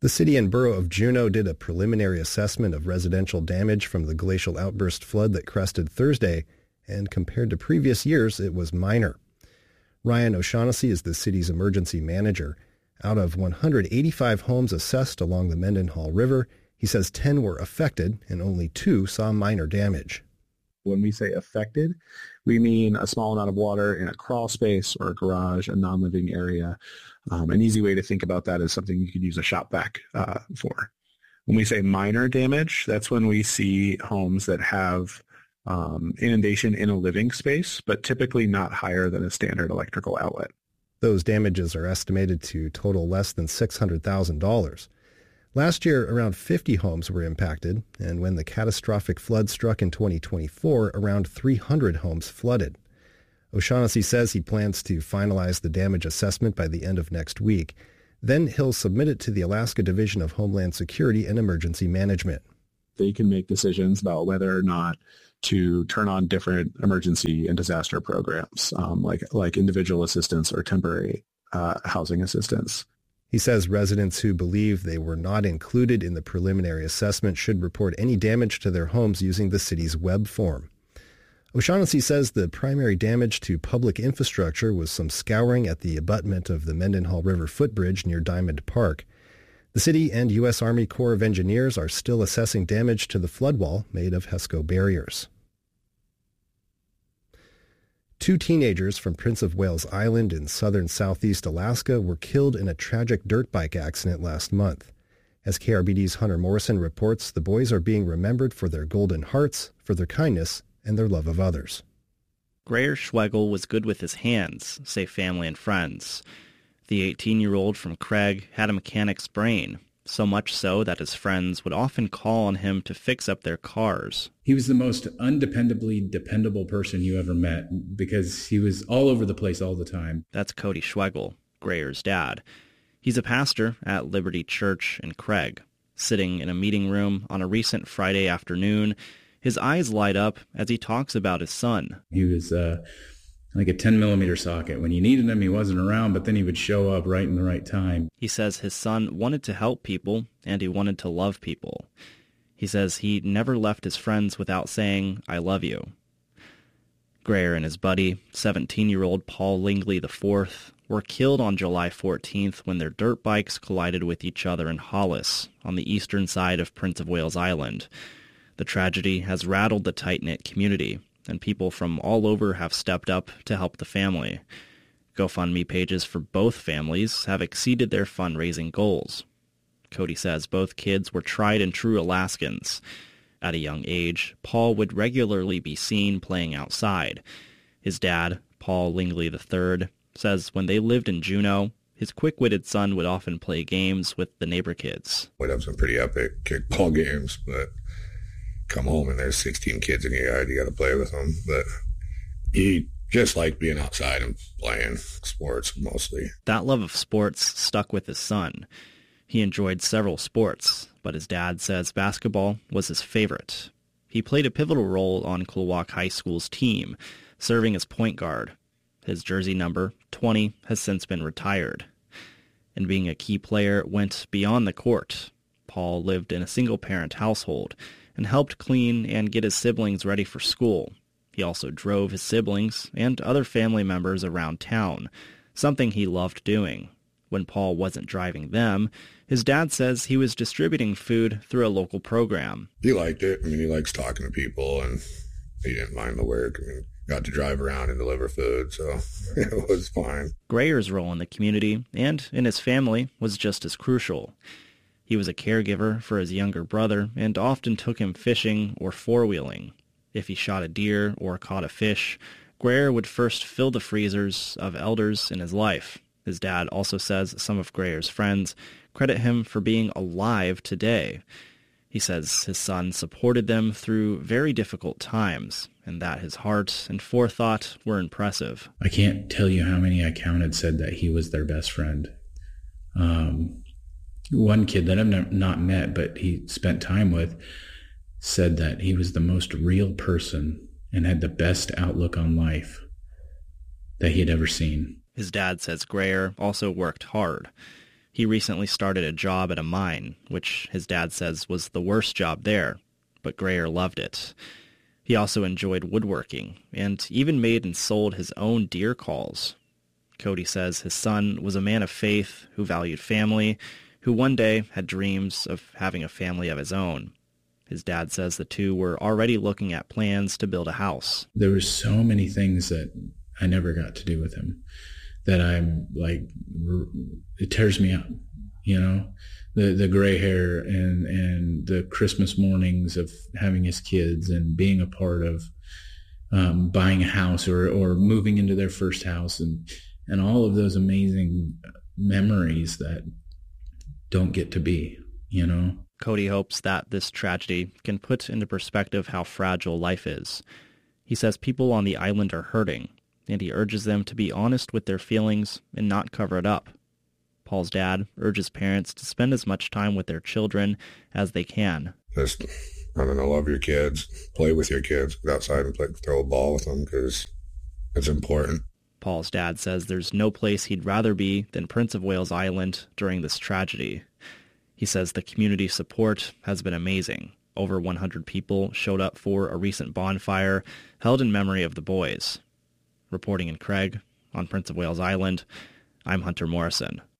The city and borough of Juneau did a preliminary assessment of residential damage from the glacial outburst flood that crested Thursday, and compared to previous years, it was minor. Ryan O'Shaughnessy is the city's emergency manager. Out of 185 homes assessed along the Mendenhall River, he says 10 were affected and only 2 saw minor damage. When we say affected, we mean a small amount of water in a crawl space or a garage, a non-living area. An easy way to think about that is something you could use a shop vac for. When we say minor damage, that's when we see homes that have inundation in a living space, but typically not higher than a standard electrical outlet. Those damages are estimated to total less than $600,000. Last year, around 50 homes were impacted, and when the catastrophic flood struck in 2024, around 300 homes flooded. O'Shaughnessy says he plans to finalize the damage assessment by the end of next week. Then he'll submit it to the Alaska Division of Homeland Security and Emergency Management. They can make decisions about whether or not to turn on different emergency and disaster programs, like individual assistance or temporary housing assistance. He says residents who believe they were not included in the preliminary assessment should report any damage to their homes using the city's web form. O'Shaughnessy says the primary damage to public infrastructure was some scouring at the abutment of the Mendenhall River footbridge near Diamond Park. The city and U.S. Army Corps of Engineers are still assessing damage to the flood wall made of HESCO barriers. 2 teenagers from Prince of Wales Island in southern southeast Alaska were killed in a tragic dirt bike accident last month. As KRBD's Hunter Morrison reports, the boys are being remembered for their golden hearts, for their kindness, and their love of others. Greyer Schwegel was good with his hands, say family and friends. The 18-year-old from Craig had a mechanic's brain, so much so that his friends would often call on him to fix up their cars. He was the most undependably dependable person you ever met because he was all over the place all the time. That's Cody Schwegel, Greyer's dad. He's a pastor at Liberty Church in Craig. Sitting in a meeting room on a recent Friday afternoon, his eyes light up as he talks about his son. He was like a 10-millimeter socket. When you needed him, he wasn't around, but then he would show up right in the right time. He says his son wanted to help people, and he wanted to love people. He says he never left his friends without saying, "I love you." Greyer and his buddy, 17-year-old Paul Lingley IV, were killed on July 14th when their dirt bikes collided with each other in Hollis, on the eastern side of Prince of Wales Island. The tragedy has rattled the tight-knit community, and people from all over have stepped up to help the family. GoFundMe pages for both families have exceeded their fundraising goals. Cody says both kids were tried and true Alaskans. At a young age, Paul would regularly be seen playing outside. His dad, Paul Lingley III, says when they lived in Juneau, his quick-witted son would often play games with the neighbor kids. We'd have some pretty epic kickball games, but come home and there's 16 kids in your yard, you got to play with them. But he just liked being outside and playing sports mostly. That love of sports stuck with his son. He enjoyed several sports, but his dad says basketball was his favorite. He played a pivotal role on Chilliwack High School's team, serving as point guard. His jersey number, 20, has since been retired. And being a key player went beyond the court. Paul lived in a single-parent household and helped clean and get his siblings ready for school. He also drove his siblings and other family members around town, something he loved doing. When Paul wasn't driving them, his dad says he was distributing food through a local program. He liked it. I mean, he likes talking to people, and he didn't mind the work. I mean, got to drive around and deliver food, so it was fine. Greyer's role in the community and in his family was just as crucial. He was a caregiver for his younger brother and often took him fishing or four-wheeling. If he shot a deer or caught a fish, Greyer would first fill the freezers of elders in his life. His dad also says some of Greyer's friends credit him for being alive today. He says his son supported them through very difficult times, and that his heart and forethought were impressive. I can't tell you how many I counted said that he was their best friend. One kid that I've not met, but he spent time with, said that he was the most real person and had the best outlook on life that he had ever seen. His dad says Greyer also worked hard. He recently started a job at a mine, which his dad says was the worst job there, but Greyer loved it. He also enjoyed woodworking and even made and sold his own deer calls. Cody says his son was a man of faith who valued family, who one day had dreams of having a family of his own. His dad says the two were already looking at plans to build a house. There were so many things that I never got to do with him that I'm like, it tears me up, you know? The gray hair and the Christmas mornings of having his kids and being a part of buying a house or moving into their first house and all of those amazing memories that don't get to be, you know? Cody hopes that this tragedy can put into perspective how fragile life is. He says people on the island are hurting, and he urges them to be honest with their feelings and not cover it up. Paul's dad urges parents to spend as much time with their children as they can. Just, I don't know, love your kids, play with your kids, get outside and throw a ball with them because it's important. Paul's dad says there's no place he'd rather be than Prince of Wales Island during this tragedy. He says the community support has been amazing. Over 100 people showed up for a recent bonfire held in memory of the boys. Reporting in Craig on Prince of Wales Island, I'm Hunter Morrison.